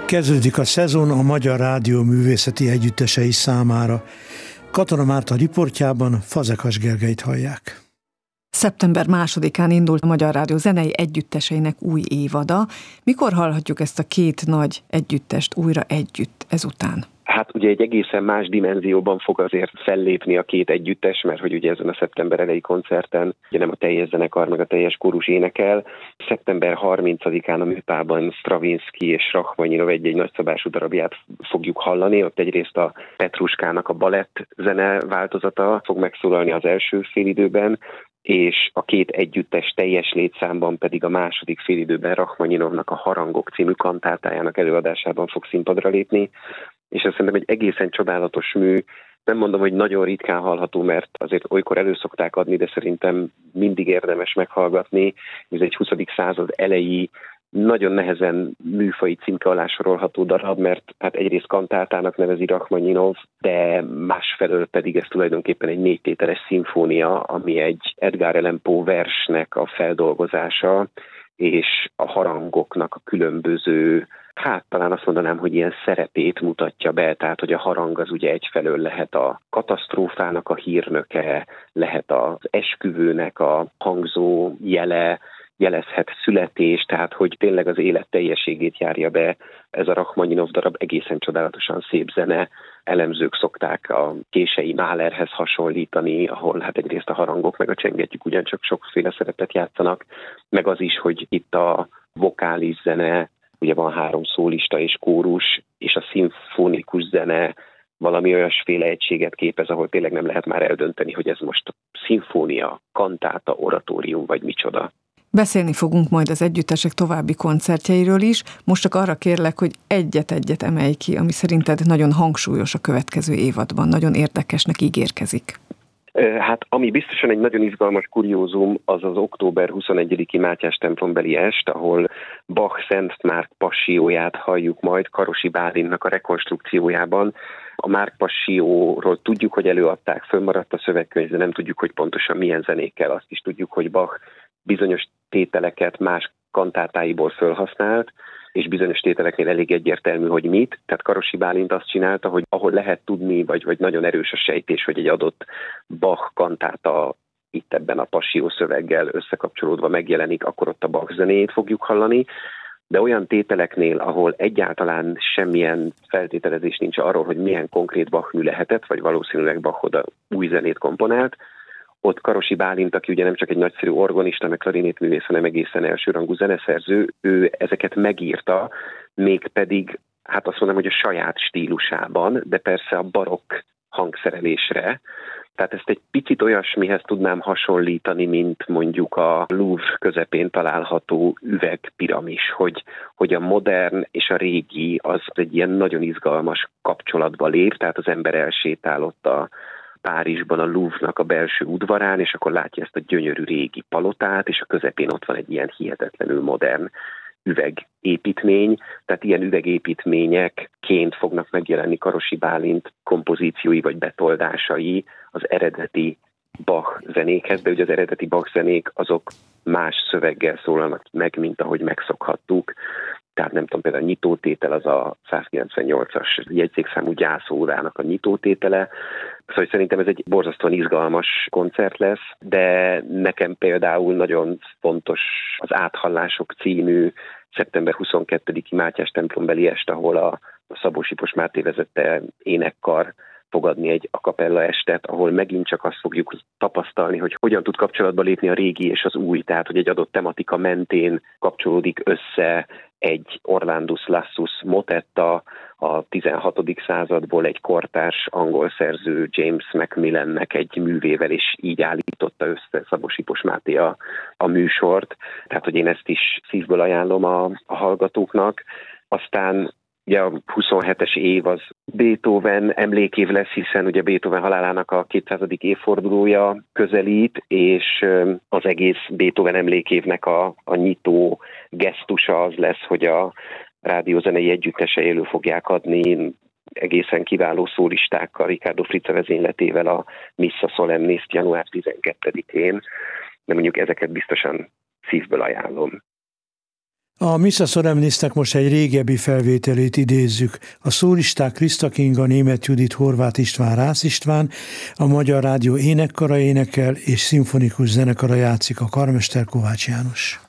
Kezdődik a szezon a Magyar Rádió művészeti együttesei számára. Katona Márta riportjában Fazekas Gergelyt hallják. Szeptember 2-án indult a Magyar Rádió zenei együtteseinek új évada. Mikor hallhatjuk ezt a két nagy együttest újra együtt ezután? Hát ugye egy egészen más dimenzióban fog azért fellépni a két együttes, mert hogy ugye ezen a szeptember elejé koncerten ugye nem a teljes zenekar, meg a teljes kórus énekel. Szeptember 30-án a Műpában Stravinsky és Rachmaninov egy nagyszabású darabját fogjuk hallani. Ott egyrészt a Petruskának a balett zene változata fog megszólalni az első félidőben, és a két együttes teljes létszámban pedig a második félidőben Rachmaninovnak a Harangok című kantátájának előadásában fog színpadra lépni. És ez szerintem egy egészen csodálatos mű. Nem mondom, hogy nagyon ritkán hallható, mert azért olykor elő szokták adni, de szerintem mindig érdemes meghallgatni. Ez egy 20. század elejé, nagyon nehezen műfai címke alá sorolható darab, mert hát egyrészt kantátának nevezi Rachmaninov, de másfelől pedig ez tulajdonképpen egy 4 tételes szimfónia, ami egy Edgar Allan Poe versnek a feldolgozása, és a harangoknak a különböző, hát talán azt mondanám, hogy ilyen szerepét mutatja be, tehát hogy a harang az ugye egyfelől lehet a katasztrófának a hírnöke, lehet az esküvőnek a hangzó jele, jelezhet születést, tehát hogy tényleg az élet teljességét járja be. Ez a Rachmaninov darab egészen csodálatosan szép zene. Elemzők szokták a kései Mahlerhez hasonlítani, ahol hát egyrészt a harangok meg a csengettyűk ugyancsak sokféle szerepet játszanak, meg az is, hogy itt a vokális zene, ugye van 3 szólista és kórus, és a szimfonikus zene valami olyasféle egységet képez, ahol tényleg nem lehet már eldönteni, hogy ez most szimfónia, kantáta, oratórium vagy micsoda. Beszélni fogunk majd az együttesek további koncertjeiről is. Most csak arra kérlek, hogy egyet emelj ki, ami szerinted nagyon hangsúlyos a következő évadban, nagyon érdekesnek ígérkezik. Hát ami biztosan egy nagyon izgalmas kuriózum, az az október 21-i Mátyás templombeli est, ahol Bach Szent Márk Passióját halljuk majd Karosi Bálintnak a rekonstrukciójában. A Márk Passióról tudjuk, hogy előadták, fönnmaradt a szövegkönyv, de nem tudjuk, hogy pontosan milyen zenékkel. Azt is tudjuk, hogy Bach bizonyos tételeket más kantátáiból fölhasznált, és bizonyos tételeknél elég egyértelmű, hogy mit. Tehát Karosi Bálint azt csinálta, hogy ahol lehet tudni, vagy nagyon erős a sejtés, hogy egy adott Bach kantáta itt ebben a Passió szöveggel összekapcsolódva megjelenik, akkor ott a Bach zenéjét fogjuk hallani. De olyan tételeknél, ahol egyáltalán semmilyen feltételezés nincs arról, hogy milyen konkrét Bach mű lehetett, vagy valószínűleg Bach oda új zenét komponált, ott Karosi Bálint, aki ugye nem csak egy nagyszerű organista, meg klarinétművész, hanem egészen elsőrangú zeneszerző, ő ezeket megírta, mégpedig, hát azt mondom, hogy a saját stílusában, de persze a barokk hangszerelésre. Tehát ezt egy picit olyasmihez tudnám hasonlítani, mint mondjuk a Louvre közepén található üvegpiramis, hogy a modern és a régi az egy ilyen nagyon izgalmas kapcsolatba lép, tehát az ember elsétálott a Párizsban a Louvre-nak a belső udvarán, és akkor látja ezt a gyönyörű régi palotát, és a közepén ott van egy ilyen hihetetlenül modern üvegépítmény, tehát ilyen üvegépítményekként fognak megjelenni Karosi Bálint kompozíciói vagy betoldásai az eredeti Bach zenékhez, de ugye az eredeti Bach zenék azok más szöveggel szólalnak meg, mint ahogy megszokhattuk. Tehát nem tudom, például a nyitótétel az a 198-as jegyzékszámú gyászórának a nyitótétele. Szóval szerintem ez egy borzasztóan izgalmas koncert lesz, de nekem például nagyon fontos az Áthallások című szeptember 22-i Mátyás templombeli est, ahol a Szabó Sipos Máté vezette énekkar fogadni egy a cappella estet, ahol megint csak azt fogjuk tapasztalni, hogy hogyan tud kapcsolatba lépni a régi és az új, tehát hogy egy adott tematika mentén kapcsolódik össze egy Orlandus Lassus motetta a 16. századból egy kortárs angol szerző James Macmillannek egy művével, és így állította össze Szabó Sipos Máté a műsort. Tehát, hogy én ezt is szívből ajánlom a hallgatóknak. Aztán ugye a 27-es év az Beethoven emlékév lesz, hiszen ugye Beethoven halálának a 200. évfordulója közelít, és az egész Beethoven emlékévnek a nyitó gesztusa az lesz, hogy a rádiózenei együttesei elő fogják adni egészen kiváló szólistákkal, Riccardo Frizza vezényletével a Missa Solemnis január 12-én, de mondjuk ezeket biztosan szívből ajánlom. A Missa Solemnisnek most egy régebbi felvételét idézzük. A szólisták Kriszta Kinga, Németh Judit, Horváth István, Rász István, a Magyar Rádió énekkara énekel és szimfonikus zenekara játszik, a karmester Kovács János.